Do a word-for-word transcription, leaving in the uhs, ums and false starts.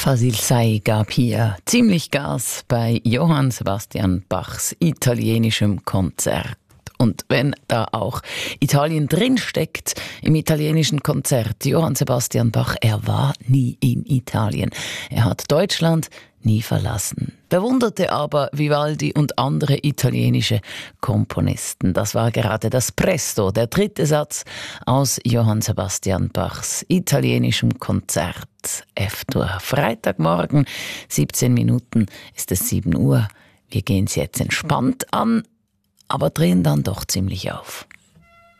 Fasil Say gab hier ziemlich Gas bei Johann Sebastian Bachs italienischem Konzert. Und wenn da auch Italien drinsteckt im italienischen Konzert, Johann Sebastian Bach, er war nie in Italien. Er hat Deutschland nie verlassen. Bewunderte aber Vivaldi und andere italienische Komponisten. Das war gerade das Presto, der dritte Satz aus Johann Sebastian Bachs italienischem Konzert F-Dur. Freitagmorgen, siebzehn Minuten ist es sieben Uhr. Wir gehen es jetzt entspannt an, aber drehen dann doch ziemlich auf.